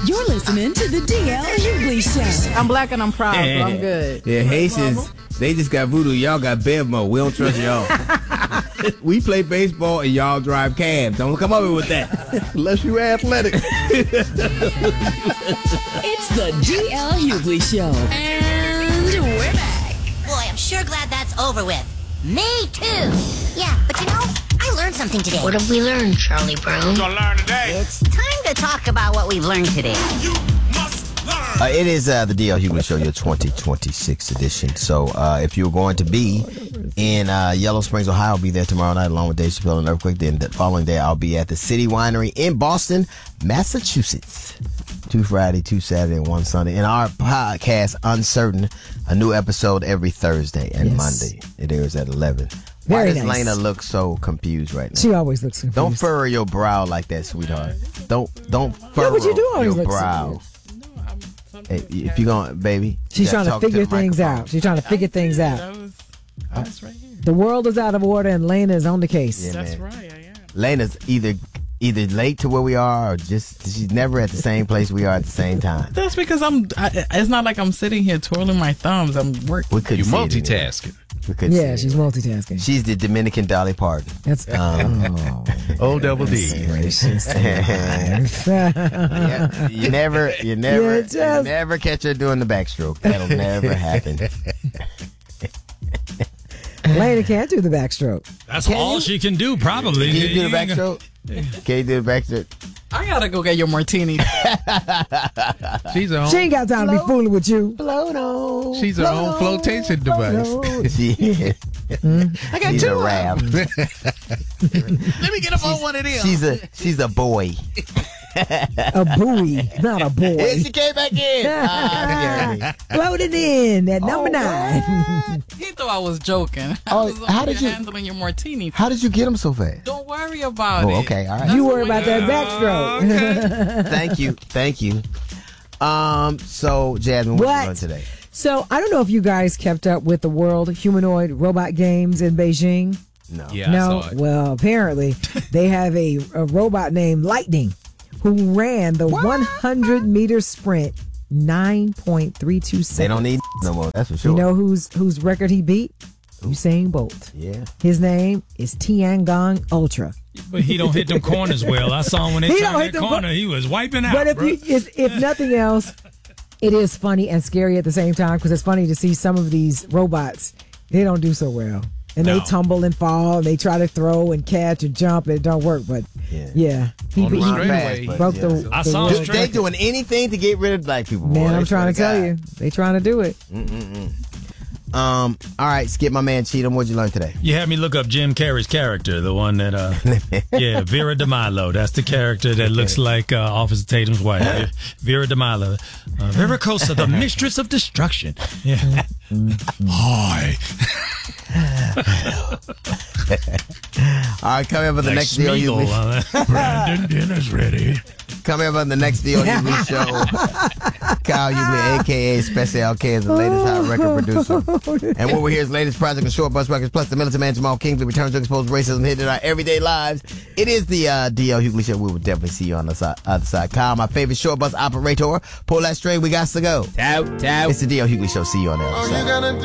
You're listening to the DL Hughley Show. I'm black and I'm proud, so I'm good. Yeah, Haitians, they just got voodoo. Y'all got Bevmo. We don't trust y'all. We play baseball and y'all drive cabs. Don't come over with that. Unless you athletic. It's the DL Hughley Show. And we're back. Boy, I'm sure glad that's over with. Me too. Yeah, but you know, I learned something today. What have we learned, Charlie Brown? You're gonna learn today. It's time to talk about what we've learned today. You must learn. It is the DL Hughley Show, your 2026 edition. So if you're going to be in Yellow Springs, Ohio, I'll be there tomorrow night along with Dave Chappelle and Earthquake. Then the following day, I'll be at the City Winery in Boston, Massachusetts. 2 Friday, 2 Saturday, and 1 Sunday. And our podcast, Uncertain, a new episode every Thursday and Monday. It airs at 11. Why Very does nice. Lena look so confused right now? She always looks confused. Don't furrow your brow like that, sweetheart. Don't furrow but you do always your look brow. Hey, if you're going, baby. She's you trying gotta to talk figure the things microphone. out. She's trying to figure things out. I was right here. The world is out of order and Lena is on the case. Yeah, That's man. right, I am. Lena's either late to where we are or just she's never at the same place we are at the same time. That's because it's not like I'm sitting here twirling my thumbs. I'm working. We couldn't You see it anyway. multitasking. We couldn't see Yeah, it she's anyway. multitasking. She's the Dominican Dolly Parton. That's O double D. gracious. Yeah, you never You just- never catch her doing the backstroke. That'll never happen. Lena can't do the backstroke. That's all she can do, probably. Can you do the backstroke? Can you do the backstroke? I gotta go get your martini. She's her She ain't got time to be fooling with you. Float on. She's her own flotation device. She, I got she's two a of rap. them. Let me get up on one of them. She's a boy. A buoy, not a boy. Here she came back in. Floated in at number 9. He thought I was joking. I Oh, was how over did here you- handling your martini. How did you get him so fast? Don't worry about it. Oh, okay, all right. You worry about that backstroke. Thank you. So Jasmine, what you doing today? So I don't know if you guys kept up with the World Humanoid Robot Games in Beijing. No. Yeah, No, I saw it. well, apparently they have a robot named Lightning who ran the 100-meter sprint 9.32 seconds. They don't need no more. That's for sure. You know whose record he beat? Usain Bolt. Yeah. His name is Tiangong Ultra. But he don't hit them corners well. I saw him when they He don't turned hit that them corner. He was wiping out, But bro. if nothing else, it is funny and scary at the same time because it's funny to see some of these robots. They don't do so well. And No. they tumble and fall. And they try to throw and catch and jump. And it don't work. But yeah. He On the straightaway. broke the I saw world him They record. doing anything to get rid of black people. Man, boy. I'm I trying to swear tell you. They trying to do it. All right, Skip, my man Cheatham. What'd you learn today? You had me look up Jim Carrey's character, the one that, yeah, Vera DeMilo. That's the character that looks like Officer Tatum's wife, Vera DeMilo. Vera Cosa, the mistress of destruction. Yeah. Hi. All right, coming up on the Like next deal. Smeagol. Brandon, dinner's ready. Coming up on the next deal show. Kyle Hughley, a.k.a. Special LK, is the latest hot record producer. And what we hear is the latest project of Short Bus Records, plus the militant man Jamal Kingsley returns to expose racism hidden in our everyday lives. It is the DL Hughley Show. We will definitely see you on the other side. Kyle, my favorite short bus operator. Pull that string. We got to go. Tout. It's the DL Hughley Show. See you on the other side.